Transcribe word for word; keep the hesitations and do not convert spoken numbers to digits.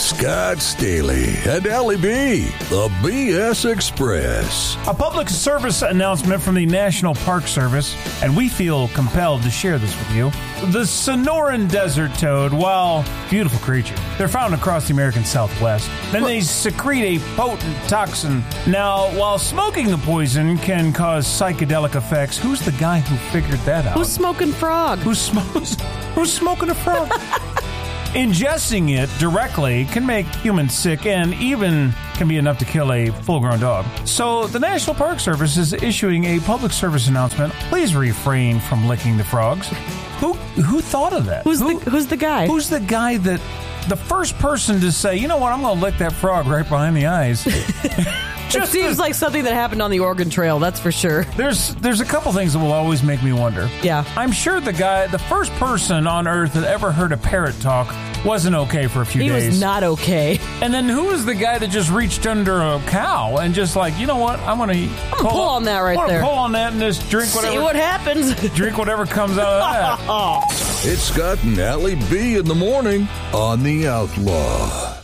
Scott Staley and Allie B, the B S Express. A public service announcement from the National Park Service, and we feel compelled to share this with you. The Sonoran desert toad, while beautiful creature, they're found across the American Southwest. Then they secrete a potent toxin. Now, while smoking the poison can cause psychedelic effects, who's the guy who figured that out? Who's smoking frog? Who's, smokes, who's smoking a frog? Ingesting it directly can make humans sick and even can be enough to kill a full-grown dog. So the National Park Service is issuing a public service announcement. Please refrain from licking the frogs. Who who thought of that? Who's who, the Who's the guy? Who's the guy that the first person to say, you know what, I'm going to lick that frog right behind the eyes? Just it seems like something that happened on the Oregon Trail, that's for sure. There's there's a couple things that will always make me wonder. Yeah. I'm sure the guy, the first person on Earth that ever heard a parrot talk wasn't okay for a few he days. He was not okay. And then who was the guy that just reached under a cow and just like, you know what, I'm going to pull, pull on that right I'm there. pull on that and just drink whatever. See what happens. Drink whatever comes out of that. It's Scott and Allie B in the morning on The Outlaw.